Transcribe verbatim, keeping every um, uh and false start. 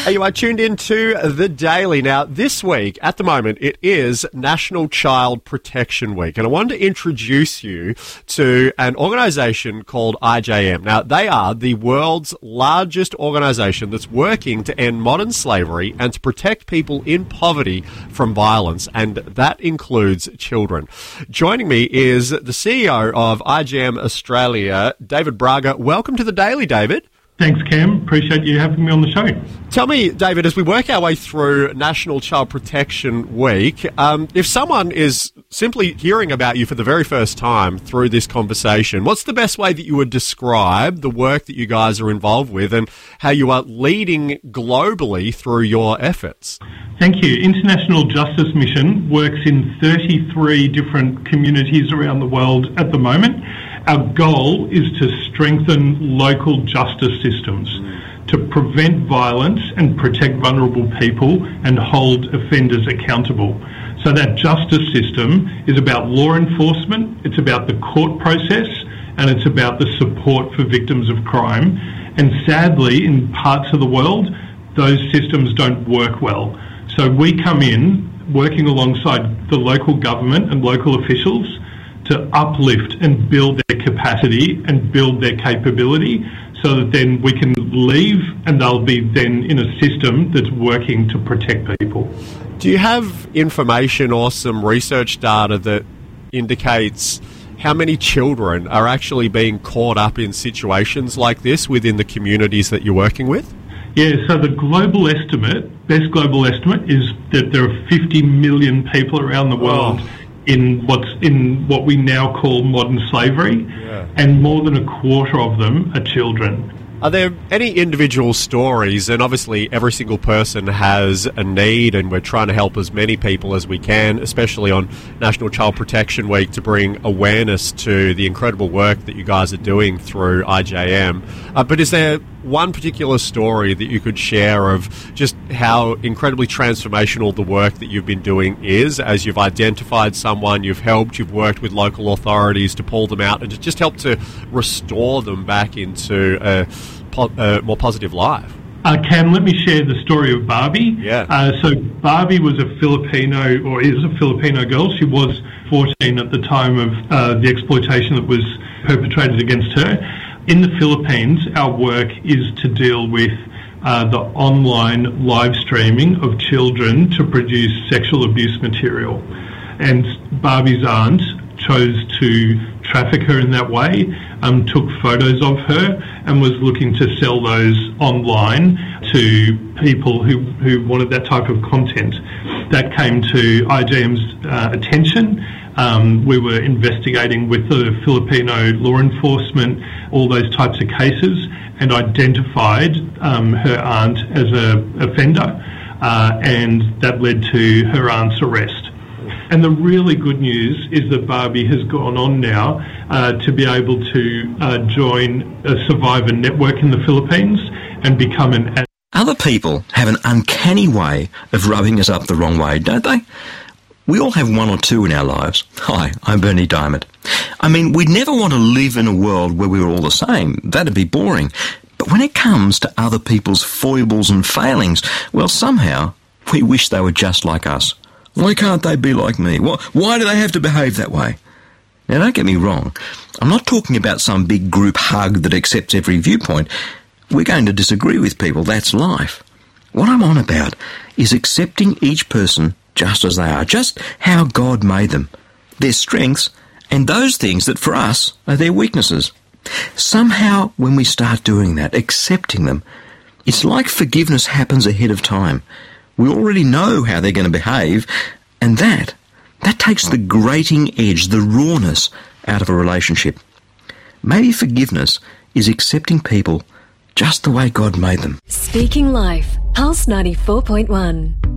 You are tuned in to The Daily. Now, this week, at the moment, it is National Child Protection Week, and I wanted to introduce you to an organisation called I J M. Now, they are the world's largest organisation that's working to end modern slavery and to protect people in poverty from violence, and that includes children. Joining me is the C E O of I J M Australia, David Braga. Welcome to The Daily, David. Thanks, Cam. Appreciate you having me on the show. Tell me, David, as we work our way through National Child Protection Week, um, if someone is simply hearing about you for the very first time through this conversation, what's the best way that you would describe the work that you guys are involved with and how you are leading globally through your efforts? Thank you. International Justice Mission works in thirty-three different communities around the world at the moment. Our goal is to strengthen local justice systems, to prevent violence and protect vulnerable people and hold offenders accountable. So that justice system is about law enforcement, it's about the court process, and it's about the support for victims of crime. And sadly, in parts of the world, those systems don't work well. So we come in working alongside the local government and local officials to uplift and build their capacity and build their capability so that then we can leave and they'll be then in a system that's working to protect people. Do you have information or some research data that indicates how many children are actually being caught up in situations like this within the communities that you're working with? Yeah, so the global estimate, best global estimate, is that there are fifty million people around the world oh. in what's in what we now call modern slavery, yeah. and more than a quarter of them are children. Are there any individual stories, and obviously every single person has a need and we're trying to help as many people as we can, especially on National Child Protection Week, to bring awareness to the incredible work that you guys are doing through I J M. Uh, but is there one particular story that you could share of just how incredibly transformational the work that you've been doing is, as you've identified someone, you've helped, you've worked with local authorities to pull them out and to just help to restore them back into a, a more positive life? Uh, Cam, let me share the story of Barbie. Yeah. Uh, so Barbie was a Filipino, or is a Filipino girl. She was fourteen at the time of uh, the exploitation that was perpetrated against her. In the Philippines, our work is to deal with uh, the online live streaming of children to produce sexual abuse material. And Barbie's aunt chose to traffic her in that way, um, took photos of her and was looking to sell those online to people who, who wanted that type of content. That came to I J M's uh, attention. Um, we were investigating with the Filipino law enforcement all those types of cases and identified um, her aunt as a offender, uh, and that led to her aunt's arrest. And the really good news is that Barbie has gone on now uh, to be able to uh, join a survivor network in the Philippines and become an... Other people have an uncanny way of rubbing us up the wrong way, don't they? We all have one or two in our lives. Hi, I'm Bernie Diamond. I mean, we'd never want to live in a world where we were all the same. That'd be boring. But when it comes to other people's foibles and failings, well, somehow we wish they were just like us. Why can't they be like me? Why do they have to behave that way? Now, don't get me wrong. I'm not talking about some big group hug that accepts every viewpoint. We're going to disagree with people. That's life. What I'm on about is accepting each person just as they are, just how God made them, their strengths, and those things that for us are their weaknesses. Somehow, when we start doing that, accepting them, it's like forgiveness happens ahead of time. We already know how they're going to behave, and that, that takes the grating edge, the rawness out of a relationship. Maybe forgiveness is accepting people just the way God made them. Speaking Life, Pulse ninety-four point one.